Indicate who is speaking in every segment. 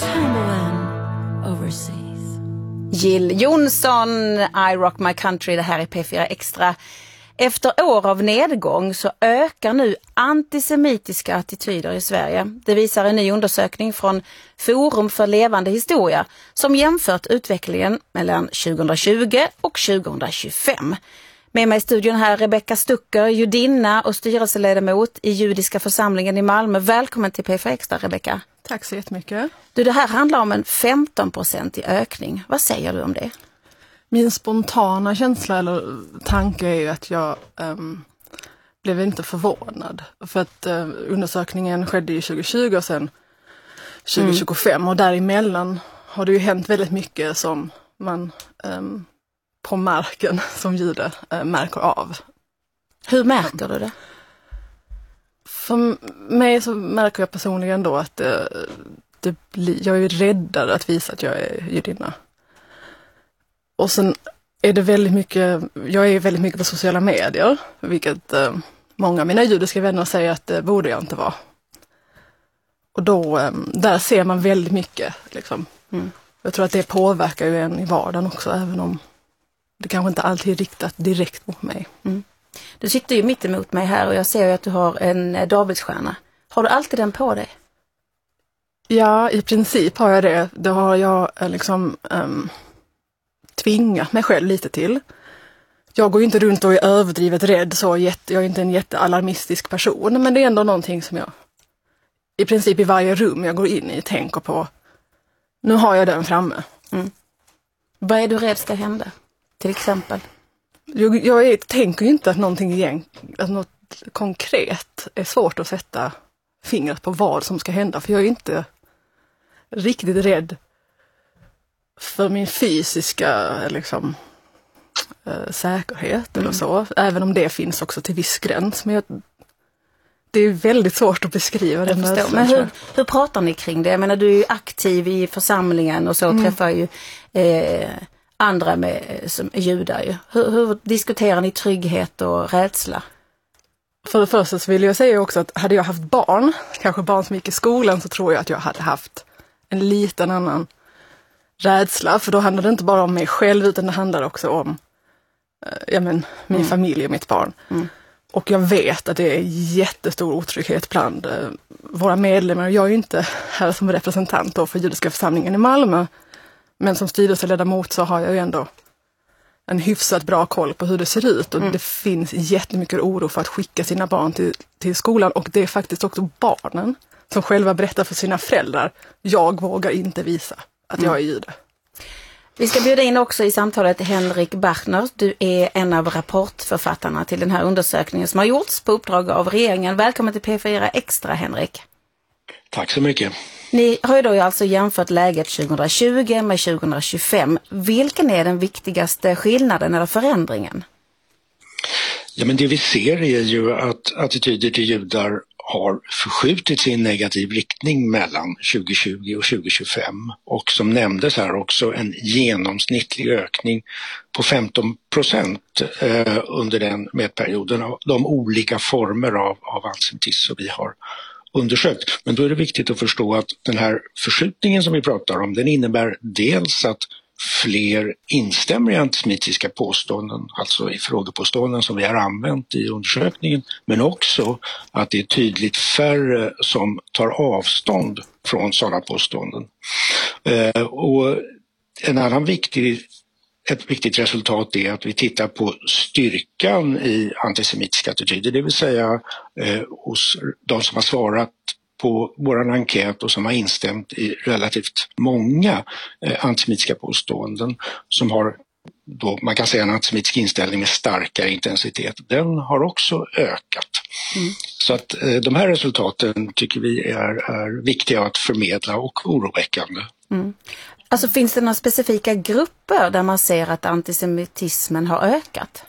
Speaker 1: Timberland Overseas. Jill Johnson, I Rock My Country, det här är P4 Extra. Efter år av nedgång så ökar nu antisemitiska attityder i Sverige. Det visar en ny undersökning från Forum för levande historia som jämfört utvecklingen mellan 2020 och 2025. Med mig i studion här Rebecka Stucker, judinna och styrelseledamot i judiska församlingen i Malmö. Välkommen till P4 Extra, Rebecka.
Speaker 2: Tack så jättemycket.
Speaker 1: Du, det här handlar om en 15% ökning. Vad säger du om det?
Speaker 2: Min spontana känsla eller tanke är ju att jag blev inte förvånad. För att undersökningen skedde ju 2020 och sen 2025. Och däremellan har det ju hänt väldigt mycket som man på marken som jude märker av.
Speaker 1: Hur märker du det?
Speaker 2: För mig så märker jag personligen då att jag är räddare att visa att jag är judinna. Och sen är det väldigt mycket, jag är väldigt mycket på sociala medier, vilket många av mina judiska vänner säger att det borde jag inte vara. Och då, där ser man väldigt mycket liksom. Jag tror att det påverkar ju en i vardagen också, även om det kanske inte alltid är riktat direkt mot mig.
Speaker 1: Du sitter ju mitt emot mig här och jag ser ju att du har en Davidsstjärna. Har du alltid den på dig?
Speaker 2: Ja, i princip har jag det. Det har jag liksom tvingat mig själv lite till. Jag går ju inte runt och är överdrivet rädd, så jag är inte en jättealarmistisk person, men det är ändå någonting som jag i princip i varje rum jag går in i tänker på. Nu har jag den framme.
Speaker 1: Vad är du rädd ska hända? Till exempel?
Speaker 2: Jag tänker ju inte att att något konkret är svårt att sätta fingret på vad som ska hända, för jag är inte riktigt rädd för min fysiska liksom, säkerhet eller så, även om det finns också till viss gräns, men det är väldigt svårt att beskriva den.
Speaker 1: Men hur pratar ni kring det? Jag menar, du är ju aktiv i församlingen och så träffar ju andra som är judar ju. Hur diskuterar ni trygghet och rädsla?
Speaker 2: För det första så vill jag säga också att hade jag haft barn, kanske barn som gick i skolan, så tror jag att jag hade haft en liten annan rädsla. För då handlar det inte bara om mig själv, utan det handlar också om min familj och mitt barn. Och jag vet att det är jättestor otrygghet bland våra medlemmar. Jag är ju inte här som representant för judiska församlingen i Malmö, men som styrelseledamot så har jag ju ändå en hyfsat bra koll på hur det ser ut. Och det finns jättemycket oro för att skicka sina barn till skolan. Och det är faktiskt också barnen som själva berättar för sina föräldrar: jag vågar inte visa att jag är jude.
Speaker 1: Vi ska bjuda in också i samtalet Henrik Bachner. Du är en av rapportförfattarna till den här undersökningen som har gjorts på uppdrag av regeringen. Välkommen till P4 Extra, Henrik.
Speaker 3: Tack så mycket.
Speaker 1: Ni har ju då alltså jämfört läget 2020 med 2025. Vilken är den viktigaste skillnaden eller förändringen?
Speaker 3: Ja, men det vi ser är ju att attityder till judar har förskjutits i en negativ riktning mellan 2020 och 2025. Och som nämndes här också en genomsnittlig ökning på 15% under den mätperioden av de olika former av antisemitism som vi har undersökt. Men då är det viktigt att förstå att den här förskjutningen som vi pratar om, den innebär dels att fler instämmer i antisemitiska påståenden, alltså i frågepåståenden som vi har använt i undersökningen, men också att det är tydligt färre som tar avstånd från sådana påståenden. Och en annan ett viktigt resultat är att vi tittar på styrkan i antisemitiska attityder, det vill säga hos de som har svarat på vår enkät och som har instämt i relativt många antisemitiska påståenden som har då, man kan säga, en antisemitisk inställning med starkare intensitet. Den har också ökat. Så att de här resultaten tycker vi är viktiga att förmedla och oroväckande.
Speaker 1: Alltså finns det några specifika grupper där man ser att antisemitismen har ökat?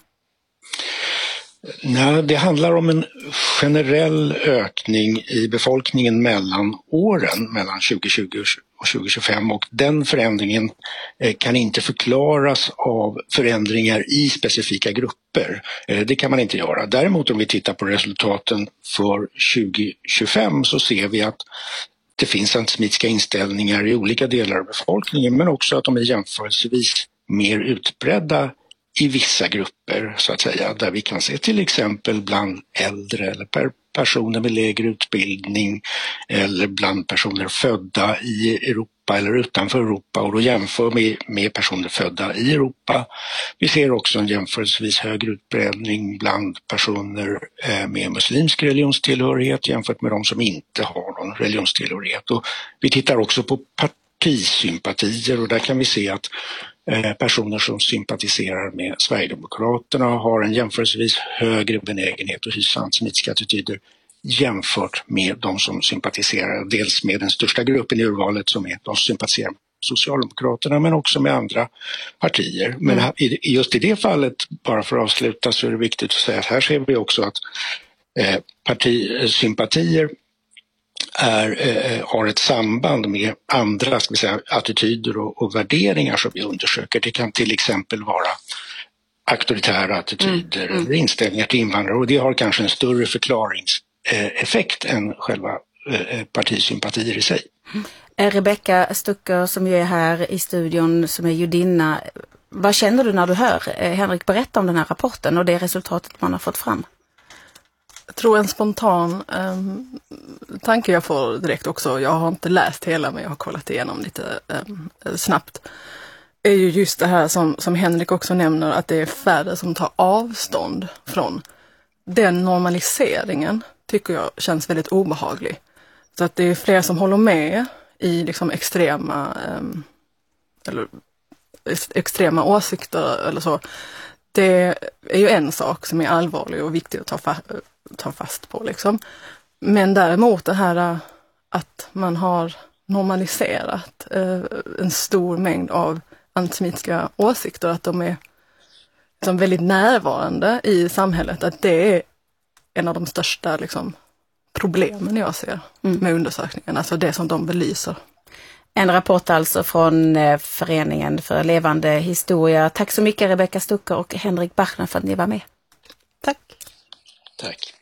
Speaker 3: Nej, det handlar om en generell ökning i befolkningen mellan åren, mellan 2020 och 2025, och den förändringen kan inte förklaras av förändringar i specifika grupper. Det kan man inte göra. Däremot om vi tittar på resultaten för 2025 så ser vi att det finns antisemitiska inställningar i olika delar av befolkningen, men också att de är jämförelsevis mer utbredda i vissa grupper, så att säga, där vi kan se till exempel bland äldre eller personer med lägre utbildning eller bland personer födda i Europa eller utanför Europa, och då jämför vi med personer födda i Europa. Vi ser också en jämförelsevis högre utbredning bland personer med muslimsk religionstillhörighet jämfört med de som inte har någon religionstillhörighet. Och vi tittar också på partisympatier, och där kan vi se att personer som sympatiserar med Sverigedemokraterna har en jämförelsevis högre benägenhet att hysa antisemitiska attityder jämfört med de som sympatiserar dels med den största gruppen i urvalet, som är de som sympatiserar med Socialdemokraterna, men också med andra partier. Men just i det fallet, bara för att avsluta, så är det viktigt att säga att här ser vi också att partisympatier har ett samband med andra, ska vi säga, attityder och värderingar som vi undersöker. Det kan till exempel vara auktoritära attityder eller inställningar till invandrare, och det har kanske en större förklaringseffekt än själva partisympatier i sig.
Speaker 1: Rebecka Stucker, som ju är här i studion, som är judinna, vad känner du när du hör Henrik berätta om den här rapporten och det resultatet man har fått fram?
Speaker 2: Jag tror en spontan tanke jag får direkt också, jag har inte läst hela men jag har kollat igenom lite snabbt, är ju just det här som Henrik också nämner, att det är färre som tar avstånd från den normaliseringen, tycker jag känns väldigt obehaglig. Så att det är fler som håller med i liksom extrema åsikter eller så. Det är ju en sak som är allvarlig och viktig att ta fast på liksom. Men däremot det här att man har normaliserat en stor mängd av antisemitiska åsikter, att de är liksom väldigt närvarande i samhället, att det är en av de största liksom problemen jag ser med undersökningen, alltså det som de belyser.
Speaker 1: En rapport alltså från Föreningen för levande historia. Tack så mycket Rebecka Stucker och Henrik Bachner för att ni var med.
Speaker 2: Tack.
Speaker 3: Tack.